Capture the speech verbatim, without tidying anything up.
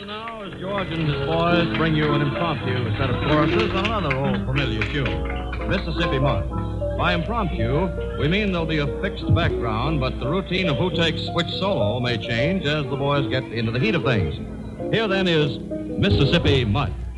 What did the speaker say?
now, as George and his boys bring you an impromptu set of choruses on another old familiar tune, Mississippi Mud. By impromptu, we mean there'll be a fixed background, but the routine of who takes which solo may change as the boys get into the heat of things. Here, then, is Mississippi Mud.